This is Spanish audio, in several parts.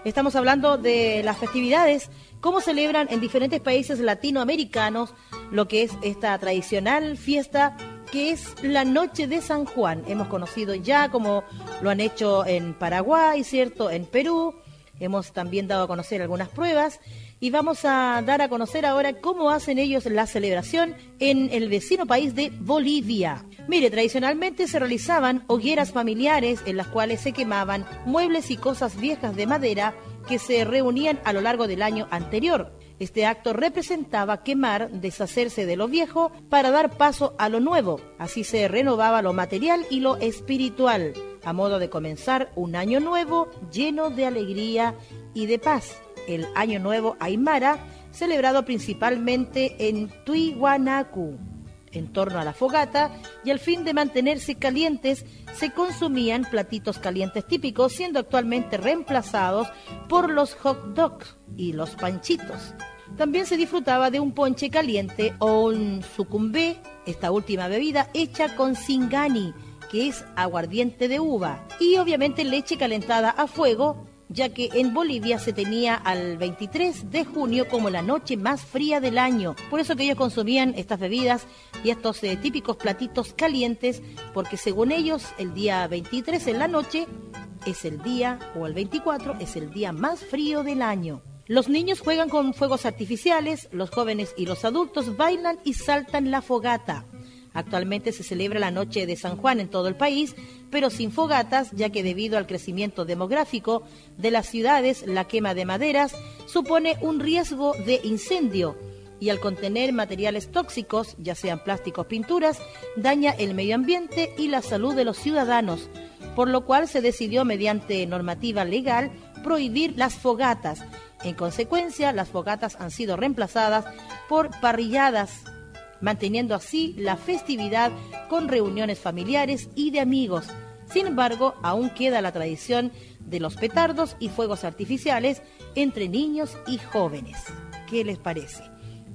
Estamos hablando de las festividades, cómo celebran en diferentes países latinoamericanos lo que es esta tradicional fiesta que es la Noche de San Juan. Hemos conocido ya como lo han hecho en Paraguay, ¿cierto? En Perú. Hemos también dado a conocer algunas pruebas y vamos a dar a conocer ahora cómo hacen ellos la celebración en el vecino país de Bolivia. Mire, tradicionalmente se realizaban hogueras familiares en las cuales se quemaban muebles y cosas viejas de madera que se reunían a lo largo del año anterior. Este acto representaba quemar, deshacerse de lo viejo para dar paso a lo nuevo. Así se renovaba lo material y lo espiritual, a modo de comenzar un año nuevo lleno de alegría y de paz. El Año Nuevo Aymara, celebrado principalmente en Tiwanaku. En torno a la fogata y al fin de mantenerse calientes, se consumían platitos calientes típicos, siendo actualmente reemplazados por los hot dogs y los panchitos. También se disfrutaba de un ponche caliente o un sucumbé, esta última bebida hecha con singani, que es aguardiente de uva, y obviamente leche calentada a fuego, ya que en Bolivia se tenía al 23 de junio como la noche más fría del año. Por eso que ellos consumían estas bebidas y estos típicos platitos calientes, porque según ellos el día 23 en la noche es el día, o el 24 es el día más frío del año. Los niños juegan con fuegos artificiales, los jóvenes y los adultos bailan y saltan la fogata. Actualmente se celebra la Noche de San Juan en todo el país, pero sin fogatas, ya que debido al crecimiento demográfico de las ciudades, la quema de maderas supone un riesgo de incendio y al contener materiales tóxicos, ya sean plásticos o pinturas, daña el medio ambiente y la salud de los ciudadanos, por lo cual se decidió mediante normativa legal prohibir las fogatas. En consecuencia, las fogatas han sido reemplazadas por parrilladas, manteniendo así la festividad con reuniones familiares y de amigos. Sin embargo, aún queda la tradición de los petardos y fuegos artificiales entre niños y jóvenes. ¿Qué les parece?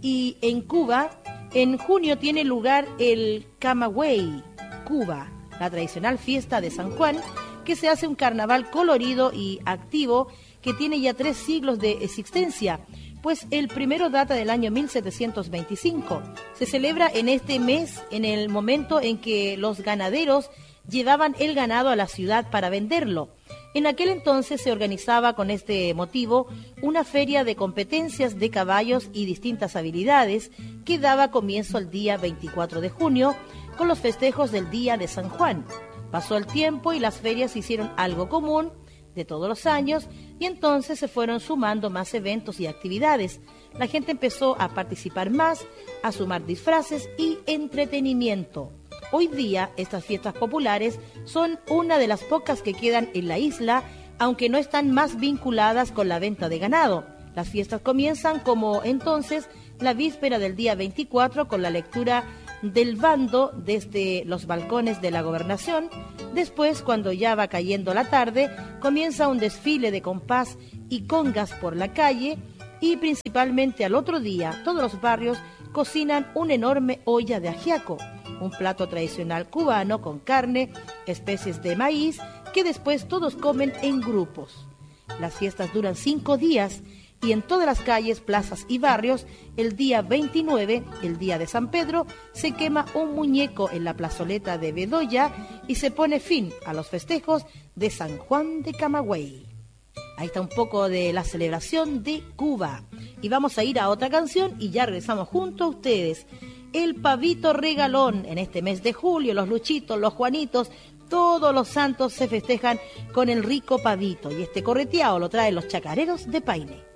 Y en Cuba, en junio tiene lugar el Camagüey, Cuba, la tradicional fiesta de San Juan, que se hace un carnaval colorido y activo que tiene ya 3 siglos de existencia, pues el primero data del año 1725. Se celebra en este mes, en el momento en que los ganaderos llevaban el ganado a la ciudad para venderlo. En aquel entonces se organizaba con este motivo una feria de competencias de caballos y distintas habilidades que daba comienzo el día 24 de junio con los festejos del Día de San Juan. Pasó el tiempo y las ferias se hicieron algo común de todos los años y entonces se fueron sumando más eventos y actividades. La gente empezó a participar más, a sumar disfraces y entretenimiento. Hoy día estas fiestas populares son una de las pocas que quedan en la isla, aunque no están más vinculadas con la venta de ganado. Las fiestas comienzan como entonces la víspera del día 24 con la lectura del bando desde los balcones de la gobernación. Después, cuando ya va cayendo la tarde, comienza un desfile de compás y congas por la calle y principalmente al otro día todos los barrios cocinan una enorme olla de ajiaco, un plato tradicional cubano con carne, especies de maíz que después todos comen en grupos. Las fiestas duran 5 días y en todas las calles, plazas y barrios, el día 29, el día de San Pedro, se quema un muñeco en la plazoleta de Bedoya y se pone fin a los festejos de San Juan de Camagüey. Ahí está un poco de la celebración de Cuba. Y vamos a ir a otra canción y ya regresamos junto a ustedes. El pavito regalón en este mes de julio, los Luchitos, los Juanitos, todos los santos se festejan con el rico pavito. Y este correteado lo traen los chacareros de Paine.